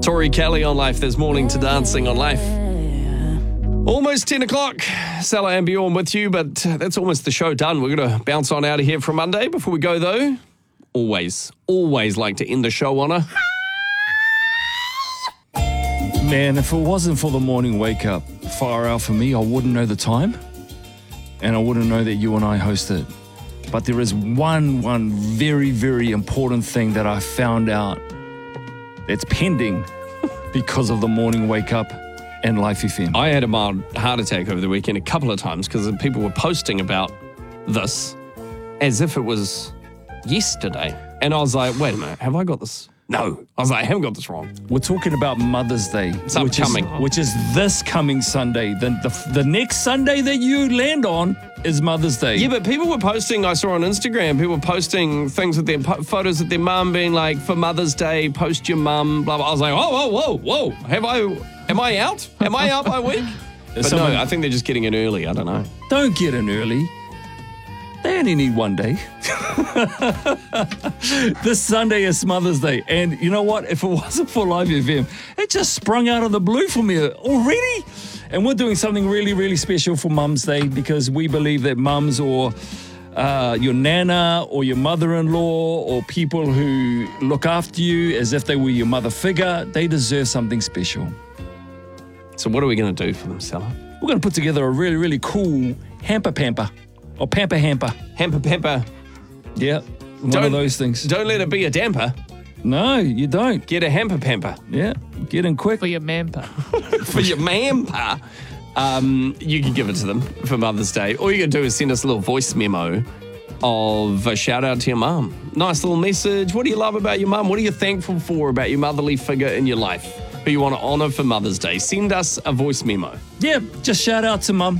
Tori Kelly on Life. There's Morning to Dancing on Life. Almost 10 o'clock. Salah and Bjorn with you, but that's almost the show done. We're going to bounce on out of here for Monday. Before we go, though, always like to end the show on a... Man, if it wasn't for the morning wake-up far out for me, I wouldn't know the time, and I wouldn't know that you and I host it. But there is one very, very important thing that I found out that's pending because of the morning wake-up and Life FM. I had a mild heart attack over the weekend a couple of times because people were posting about this as if it was yesterday. And I was like, wait a minute, have I got this? No. I was like, I haven't got this wrong. We're talking about Mother's Day. It's upcoming. Which is this coming Sunday. The next Sunday that you land on is Mother's Day. Yeah, but people were posting, I saw on Instagram, people were posting things with their photos of their mum being like, for Mother's Day, post your mum, blah, blah. I was like, whoa. Am I out? Am I out by a week? But no, I think they're just getting in early. I don't know. Don't get in early. They only need one day. This Sunday is Mother's Day. And you know what? If it wasn't for Live FM, it just sprung out of the blue for me already. And we're doing something really, really special for Mum's Day because we believe that mums or your nana or your mother-in-law or people who look after you as if they were your mother figure, they deserve something special. So what are we going to do for them, Salah? We're going to put together a really, really cool hamper. Or pamper. Hamper. Yeah, one of those things. Don't let it be a damper. No, you don't. Get a hamper pamper. Yeah, get in quick. For your mamper. For your mamper. You can give it to them for Mother's Day. All you can do is send us a little voice memo of a shout out to your mum. Nice little message. What do you love about your mum? What are you thankful for about your motherly figure in your life who you want to honour for Mother's Day? Send us a voice memo. Yeah, just shout out to mum.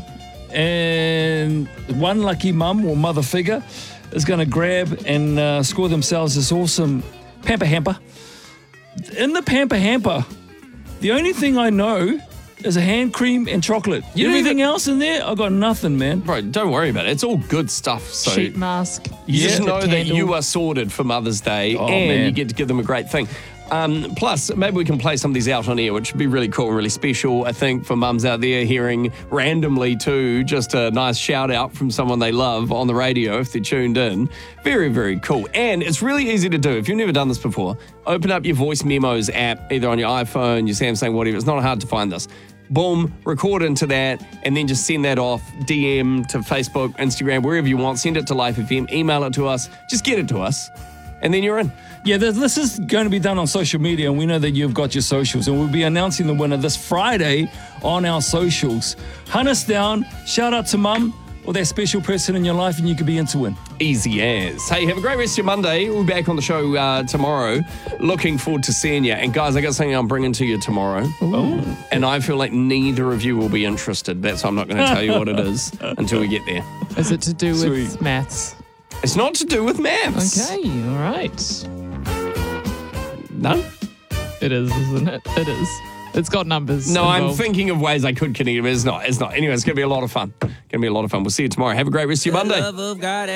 And one lucky mum or mother figure is going to grab and score themselves this awesome pamper hamper. In the pamper hamper, the only thing I know is a hand cream and chocolate. Everything else in there, I got nothing, man. Bro, don't worry about it. It's all good stuff. So sheet mask. You just know that candle. you are sorted for Mother's Day and man. you get to give them a great thing. Plus, maybe we can play some of these out on air, which would be really cool and really special, I think, for mums out there hearing randomly too, just a nice shout out from someone they love on the radio if they're tuned in. Very, very cool. And it's really easy to do. If you've never done this before, open up your voice memos app, either on your iPhone, your Samsung, whatever. It's not hard to find this. Boom, record into that, and then just send that off, DM to Facebook, Instagram, wherever you want. Send it to Life FM, email it to us, just get it to us, and then you're in. Yeah, this is going to be done on social media, and we know that you've got your socials, and we'll be announcing the winner this Friday on our socials. Hunt us down, shout out to mum or that special person in your life, and you could be in to win. Easy as. Hey, have a great rest of your Monday. We'll be back on the show tomorrow. Looking forward to seeing you. And guys, I got something I'm bringing to you tomorrow. Oh. And I feel like neither of you will be interested. That's why I'm not going to tell you what it is until we get there. Is it to do with Sweet. maths? It's not to do with maths. Okay, all right. No? It is, isn't it? It is. It's got numbers. No, I'm involved. thinking of ways I could connect it, but it's not. Anyway, it's going to be a lot of fun. We'll see you tomorrow. Have a great rest of your Monday.